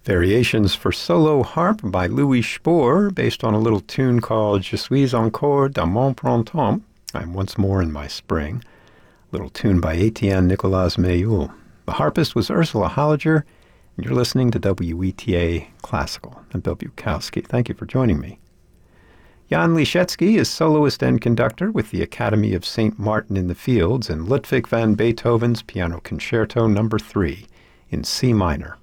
Variations for Solo Harp by Louis Spohr, based on a little tune called Je suis encore dans mon printemps, I'm once more in my spring, little tune by Etienne Nicolas Mayul. The harpist was Ursula Holliger, and you're listening to WETA Classical. I'm Bill Bukowski. Thank you for joining me. Jan Liszewski is soloist and conductor with the Academy of St. Martin in the Fields in Ludwig van Beethoven's Piano Concerto No. 3 in C minor.